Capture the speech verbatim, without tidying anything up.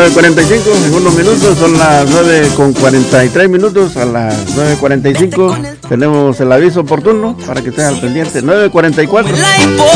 nueve cuarenta y cinco, en unos minutos, son las nueve con cuarenta y tres minutos, a las nueve cuarenta y cinco tenemos el aviso oportuno para que estén al pendiente. Nueve cuarenta y cuatro.